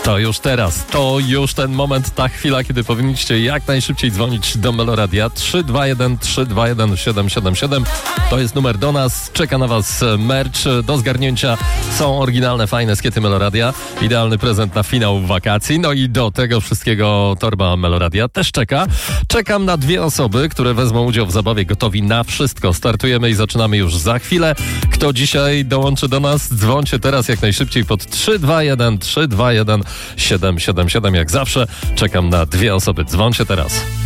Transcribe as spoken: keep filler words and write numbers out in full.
To już teraz, to już ten moment, ta chwila, kiedy powinniście jak najszybciej dzwonić do Meloradia. Trzy dwa jeden trzy dwa jeden siedem siedem siedem to jest numer do nas. Czeka na was merch do zgarnięcia. Są oryginalne, fajne skiety Meloradia. Idealny prezent na finał wakacji. No i do tego wszystkiego torba Meloradia też czeka. Czekam na dwie osoby, które wezmą udział w zabawie gotowi na wszystko. Startujemy i zaczynamy już za chwilę. Kto dzisiaj dołączy do nas? Dzwońcie teraz jak najszybciej pod trzy dwa jeden trzy dwa jeden siedem siedem siedem. Jak zawsze czekam na dwie osoby. Dzwońcie teraz.